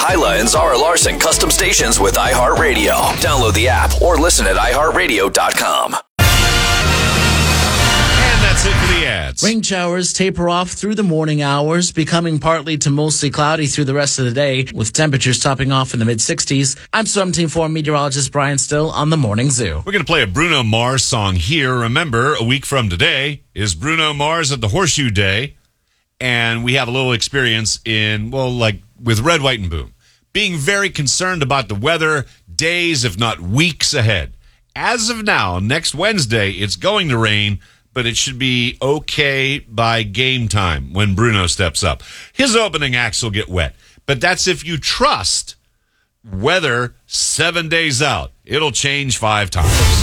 Hyla and Zara Larson custom stations with iHeartRadio. Download the app or listen at iHeartRadio.com. And that's it for the ads. Rain showers taper off through the morning hours, becoming partly to mostly cloudy through the rest of the day, with temperatures topping off in the mid-60s. I'm Storm Team 4 meteorologist Brian Still on the Morning Zoo. We're going to play a Bruno Mars song here. Remember, a week from today is Bruno Mars at the Horseshoe Day, and we have a little experience in, with Red, White, and Boom, being very concerned about the weather days, if not weeks ahead. As of now, next Wednesday, it's going to rain, but it should be okay by game time when Bruno steps up. His opening acts will get wet, but that's if you trust weather 7 days out. It'll change 5 times.